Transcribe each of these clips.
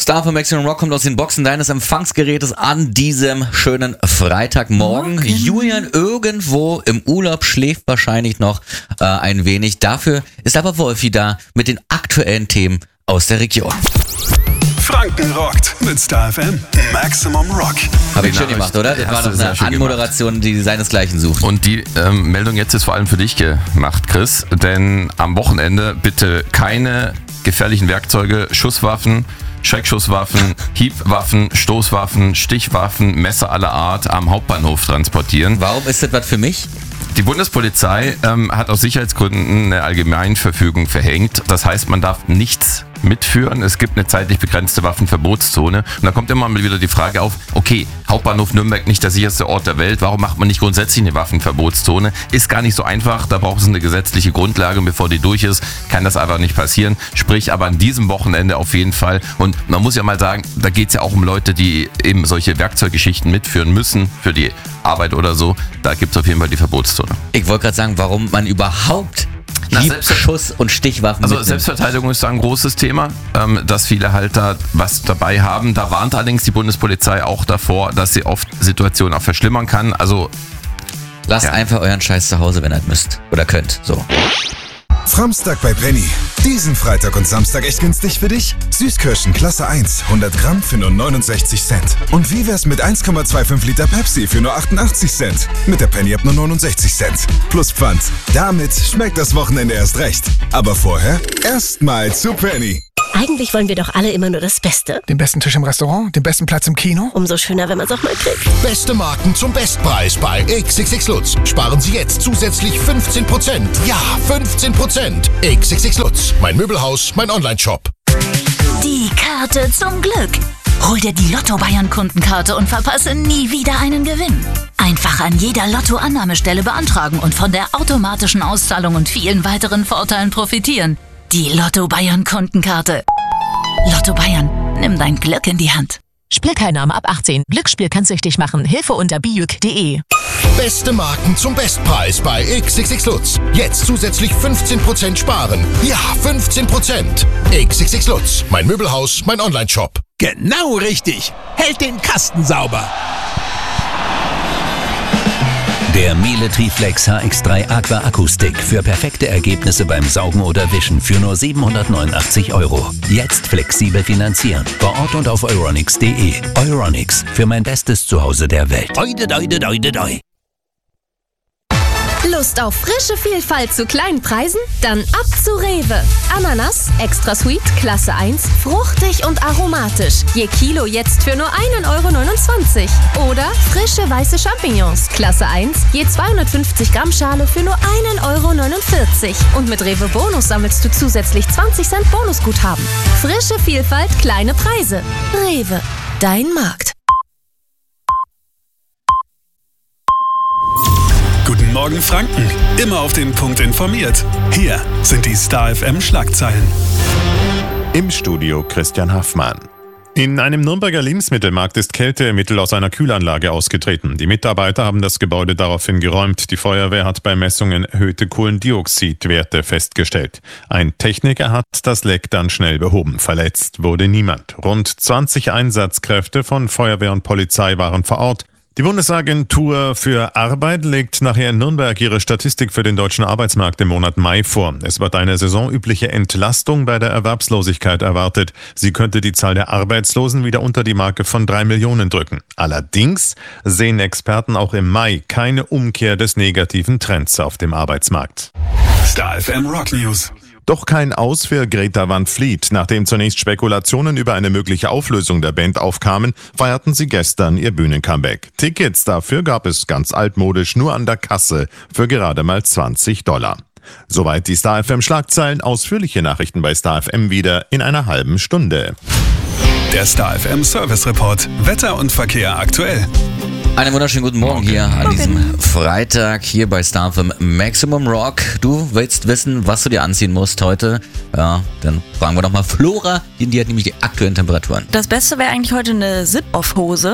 Star von Maximum Rock kommt aus den Boxen deines Empfangsgerätes an diesem schönen Freitagmorgen. Julian irgendwo im Urlaub schläft wahrscheinlich noch ein wenig. Dafür ist aber Wolfi da mit den aktuellen Themen aus der Region. Franken rockt mit Star FM. Maximum Rock. Habe ich schön gemacht, oder? Das war noch eine Anmoderation, die seinesgleichen sucht. Und die Meldung jetzt ist vor allem für dich gemacht, Chris. Denn am Wochenende bitte keine gefährlichen Werkzeuge, Schusswaffen, Schreckschusswaffen, Hiebwaffen, Stoßwaffen, Stichwaffen, Messer aller Art am Hauptbahnhof transportieren. Warum ist das was für mich? Die Bundespolizei hat aus Sicherheitsgründen eine Allgemeinverfügung verhängt. Das heißt, man darf nichts mitführen. Es gibt eine zeitlich begrenzte Waffenverbotszone. Und da kommt immer mal wieder die Frage auf, okay, Hauptbahnhof Nürnberg nicht der sicherste Ort der Welt. Warum macht man nicht grundsätzlich eine Waffenverbotszone? Ist gar nicht so einfach. Da braucht es eine gesetzliche Grundlage. Und bevor die durch ist, kann das einfach nicht passieren. Sprich aber an diesem Wochenende auf jeden Fall. Und man muss ja mal sagen, da geht es ja auch um Leute, die eben solche Werkzeuggeschichten mitführen müssen für die Arbeit oder so. Da gibt es auf jeden Fall die Verbotszone. Ich wollte gerade sagen, warum man überhaupt Schuss- und Stichwaffen Also mitnimmt. Selbstverteidigung ist da ein großes Thema, dass viele halt da was dabei haben. Da warnt allerdings die Bundespolizei auch davor, dass sie oft Situationen auch verschlimmern kann. Also Lasst einfach euren Scheiß zu Hause, wenn ihr müsst oder könnt. So. Framstag bei Penny. Diesen Freitag und Samstag echt günstig für dich? Süßkirschen Klasse 1, 100 Gramm für nur 69 Cent. Und wie wär's mit 1,25 Liter Pepsi für nur 88 Cent? Mit der Penny ab nur 69 Cent. Plus Pfand. Damit schmeckt das Wochenende erst recht. Aber vorher erstmal zu Penny. Eigentlich wollen wir doch alle immer nur das Beste. Den besten Tisch im Restaurant, den besten Platz im Kino. Umso schöner, wenn man es auch mal kriegt. Beste Marken zum Bestpreis bei XXX Lutz. Sparen Sie jetzt zusätzlich 15%. Ja, 15%. XXX Lutz. Mein Möbelhaus, mein Onlineshop. Die Karte zum Glück. Hol dir die Lotto Bayern Kundenkarte und verpasse nie wieder einen Gewinn. Einfach an jeder Lotto-Annahmestelle beantragen und von der automatischen Auszahlung und vielen weiteren Vorteilen profitieren. Die Lotto Bayern Kundenkarte. Lotto Bayern, nimm dein Glück in die Hand. Spielteilnahme ab 18. Glücksspiel kann süchtig machen. Hilfe unter bijuk.de. Beste Marken zum Bestpreis bei XXX Lutz. Jetzt zusätzlich 15% sparen. Ja, 15%. XXX Lutz. Mein Möbelhaus, mein Onlineshop. Genau richtig. Hält den Kasten sauber. Der Miele Triflex HX3 Aqua Akustik für perfekte Ergebnisse beim Saugen oder Wischen für nur 789 €. Jetzt flexibel finanzieren. Vor Ort und auf euronics.de. Euronics, für mein bestes Zuhause der Welt. Doi. Lust auf frische Vielfalt zu kleinen Preisen? Dann ab zu Rewe. Ananas, extra sweet, Klasse 1, fruchtig und aromatisch. Je Kilo jetzt für nur 1,29 €. Oder frische weiße Champignons, Klasse 1, je 250 Gramm Schale für nur 1,49 €. Und mit Rewe Bonus sammelst du zusätzlich 20 Cent Bonusguthaben. Frische Vielfalt, kleine Preise. Rewe, dein Markt. Guten Morgen Franken. Immer auf den Punkt informiert. Hier sind die Star FM Schlagzeilen. Im Studio Christian Haffmann. In einem Nürnberger Lebensmittelmarkt ist Kältemittel aus einer Kühlanlage ausgetreten. Die Mitarbeiter haben das Gebäude daraufhin geräumt. Die Feuerwehr hat bei Messungen erhöhte Kohlendioxidwerte festgestellt. Ein Techniker hat das Leck dann schnell behoben. Verletzt wurde niemand. Rund 20 Einsatzkräfte von Feuerwehr und Polizei waren vor Ort. Die Bundesagentur für Arbeit legt nachher in Nürnberg ihre Statistik für den deutschen Arbeitsmarkt im Monat Mai vor. Es wird eine saisonübliche Entlastung bei der Erwerbslosigkeit erwartet. Sie könnte die Zahl der Arbeitslosen wieder unter die Marke von 3 Millionen drücken. Allerdings sehen Experten auch im Mai keine Umkehr des negativen Trends auf dem Arbeitsmarkt. Star FM Rock News. Doch kein Aus für Greta Van Fleet. Nachdem zunächst Spekulationen über eine mögliche Auflösung der Band aufkamen, feierten sie gestern ihr Bühnencomeback. Tickets dafür gab es ganz altmodisch nur an der Kasse für gerade mal $20. Soweit die Star FM Schlagzeilen. Ausführliche Nachrichten bei Star FM wieder in einer halben Stunde. Der Star FM Service Report. Wetter und Verkehr aktuell. Einen wunderschönen guten Morgen hier an diesem Freitag hier bei Star FM Maximum Rock. Du willst wissen, was du dir anziehen musst heute? Ja, dann fragen wir doch mal Flora, die hat nämlich die aktuellen Temperaturen. Das Beste wäre eigentlich heute eine Zip-Off-Hose.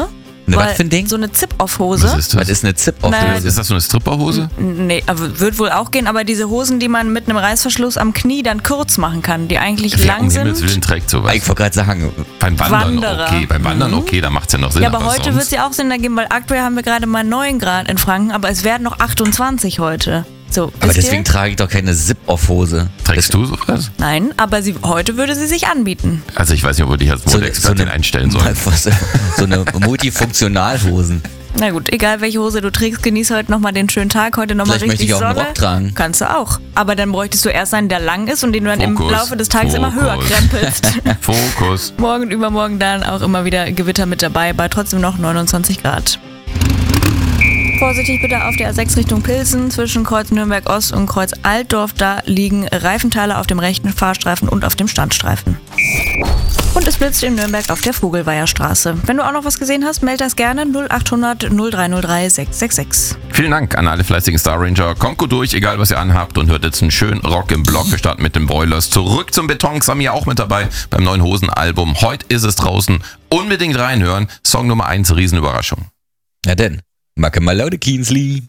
Was für ein Ding? So eine Zip-Off-Hose. Was ist eine Zip-Off-Hose? Ist das so eine Stripper-Hose? Nee, aber wird wohl auch gehen, aber diese Hosen, die man mit einem Reißverschluss am Knie dann kurz machen kann, die eigentlich Wer lang um sind. Himmels Willen trägt sowas. Ich wollte gerade sagen, beim Wandern Wanderer. okay, beim Wandern okay, da macht es ja noch Sinn. Ja, aber heute wird es ja auch Sinn ergeben, weil aktuell haben wir gerade mal 9 Grad in Franken, aber es werden noch 28 heute. So, aber deswegen trage ich doch keine Zip-Off-Hose. Trägst du sowas? Nein, aber heute würde sie sich anbieten. Also ich weiß nicht, ob wir dich als Modeexpertin einstellen sollen. So eine Multifunktionalhosen. Na gut, egal welche Hose du trägst, genieß heute nochmal den schönen Tag, heute nochmal richtig Vielleicht möchte ich auch Sonne. einen Rock tragen. Kannst du auch. Aber dann bräuchtest du erst einen, der lang ist und den du dann im Laufe des Tages immer höher krempelst. Fokus. Morgen und übermorgen dann auch immer wieder Gewitter mit dabei, bei trotzdem noch 29 Grad. Vorsichtig bitte auf der A6 Richtung Pilsen zwischen Kreuz Nürnberg Ost und Kreuz Altdorf. Da liegen Reifenteile auf dem rechten Fahrstreifen und auf dem Standstreifen. Und es blitzt in Nürnberg auf der Vogelweierstraße. Wenn du auch noch was gesehen hast, melde das gerne 0800 0303 666. Vielen Dank an alle fleißigen Star Ranger. Kommt gut durch, egal was ihr anhabt und hört jetzt einen schönen Rock im Block. Wir starten mit den Broilers. Zurück zum Beton. Samir auch mit dabei beim neuen Hosen-Album. Heute ist es draußen. Unbedingt reinhören. Song Nummer 1, Riesenüberraschung. Ja denn. Macke mal laute Kienzli.